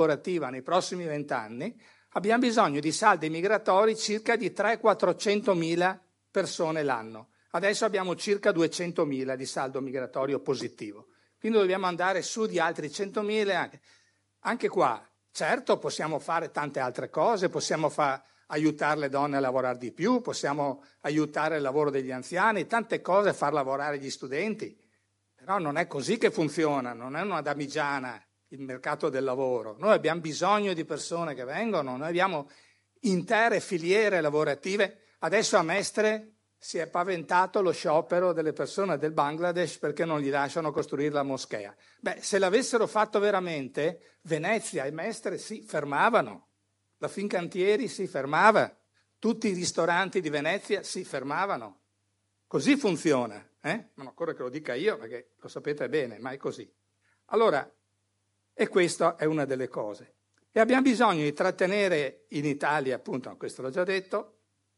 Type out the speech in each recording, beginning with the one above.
lavorativa nei prossimi 20 anni, abbiamo bisogno di saldi migratori circa di 300-400.000 persone l'anno. Adesso abbiamo circa 200.000 di saldo migratorio positivo. Quindi dobbiamo andare su di altri 100.000. Anche qua, certo, possiamo fare tante altre cose, possiamo aiutare le donne a lavorare di più, possiamo aiutare il lavoro degli anziani, tante cose, far lavorare gli studenti. Però non è così che funziona, non è una damigiana il mercato del lavoro. Noi abbiamo bisogno di persone che vengono, noi abbiamo intere filiere lavorative. Adesso a Mestre si è paventato lo sciopero delle persone del Bangladesh perché non gli lasciano costruire la moschea. Se l'avessero fatto veramente, Venezia e Mestre si fermavano, la Fincantieri si fermava, tutti i ristoranti di Venezia si fermavano. Così funziona, Non occorre che lo dica io perché lo sapete bene, ma è così. Allora, e questa è una delle cose. E abbiamo bisogno di trattenere in Italia, appunto, questo l'ho già detto,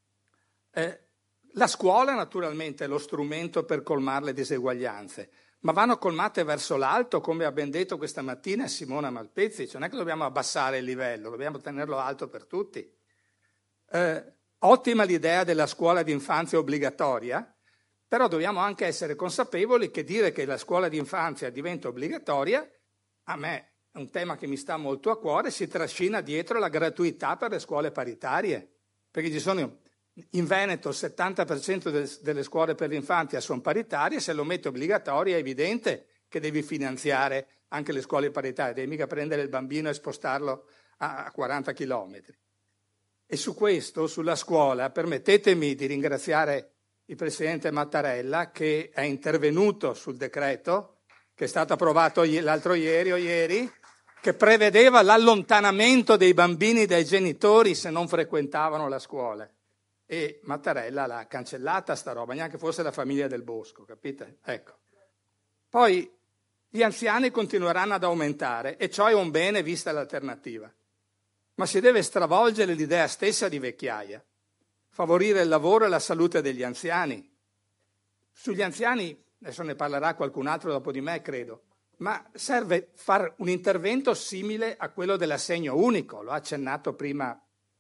la scuola naturalmente è lo strumento per colmare le diseguaglianze, ma vanno colmate verso l'alto, come ha ben detto questa mattina Simona Malpezzi, non è che dobbiamo abbassare il livello, dobbiamo tenerlo alto per tutti. Ottima l'idea della scuola di infanzia obbligatoria, però dobbiamo anche essere consapevoli che dire che la scuola di infanzia diventa obbligatoria, a me è un tema che mi sta molto a cuore, si trascina dietro la gratuità per le scuole paritarie, perché ci sono in Veneto il 70% delle scuole per l'infanzia sono paritarie, se lo metti obbligatorio è evidente che devi finanziare anche le scuole paritarie, devi mica prendere il bambino e spostarlo a 40 chilometri. E su questo, sulla scuola, permettetemi di ringraziare il Presidente Mattarella che è intervenuto sul decreto che è stato approvato l'altro ieri o ieri, che prevedeva l'allontanamento dei bambini dai genitori se non frequentavano la scuola. E Mattarella l'ha cancellata sta roba, neanche fosse la famiglia del Bosco, capite? Ecco. Poi gli anziani continueranno ad aumentare e ciò è un bene vista l'alternativa. Ma si deve stravolgere l'idea stessa di vecchiaia, favorire il lavoro e la salute degli anziani. Sugli anziani, adesso ne parlerà qualcun altro dopo di me, credo, ma serve fare un intervento simile a quello dell'assegno unico, lo ha accennato prima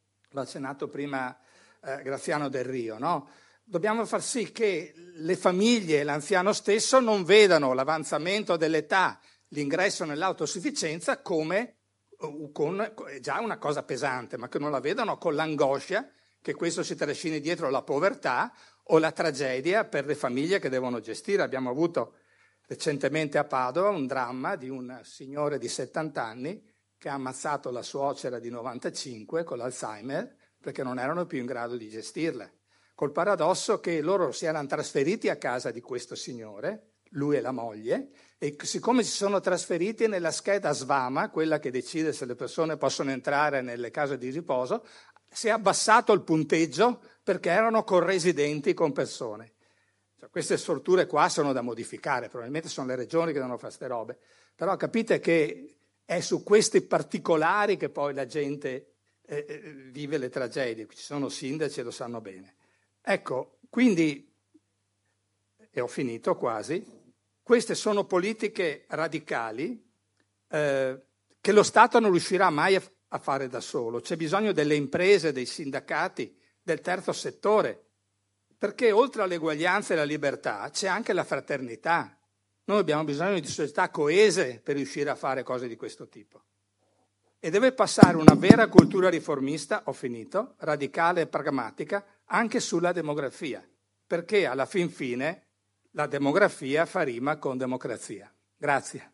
Graziano Del Rio, no? Dobbiamo far sì che le famiglie e l'anziano stesso non vedano l'avanzamento dell'età, l'ingresso nell'autosufficienza come già una cosa pesante, ma che non la vedano con l'angoscia che questo si trascini dietro la povertà o la tragedia per le famiglie che devono gestire. Abbiamo avuto recentemente a Padova un dramma di un signore di 70 anni che ha ammazzato la suocera di 95 con l'Alzheimer perché non erano più in grado di gestirla. Col paradosso che loro si erano trasferiti a casa di questo signore, lui e la moglie, e siccome si sono trasferiti nella scheda SVAMA, quella che decide se le persone possono entrare nelle case di riposo, si è abbassato il punteggio perché erano corresidenti con persone. Cioè, queste storture qua sono da modificare, probabilmente sono le regioni che devono fare ste robe, però capite che è su questi particolari che poi la gente vive le tragedie, ci sono sindaci e lo sanno bene. Ecco, quindi, e ho finito quasi, queste sono politiche radicali che lo Stato non riuscirà mai a fare da solo. C'è bisogno delle imprese, dei sindacati, del terzo settore, perché oltre all'eguaglianza e alla libertà c'è anche la fraternità. Noi abbiamo bisogno di società coese per riuscire a fare cose di questo tipo. E deve passare una vera cultura riformista, ho finito, radicale e pragmatica, anche sulla demografia, perché alla fin fine la demografia fa rima con democrazia. Grazie.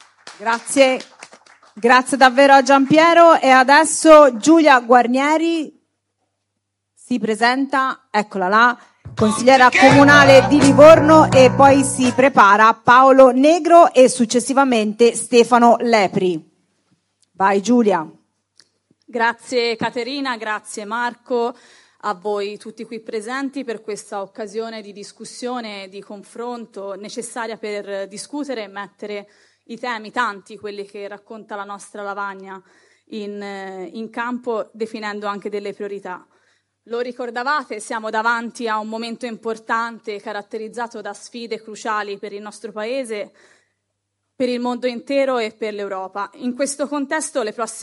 Grazie davvero a Giampiero. E adesso Giulia Guarnieri si presenta, eccola là, consigliera comunale di Livorno, e poi si prepara Paolo Negro e successivamente Stefano Lepri. Vai Giulia. Grazie Caterina, grazie Marco, a voi tutti qui presenti per questa occasione di discussione, di confronto necessaria per discutere e mettere i temi, tanti quelli che racconta la nostra lavagna, in campo, definendo anche delle priorità. Lo ricordavate, siamo davanti a un momento importante caratterizzato da sfide cruciali per il nostro Paese, per il mondo intero e per l'Europa. In questo contesto le prossime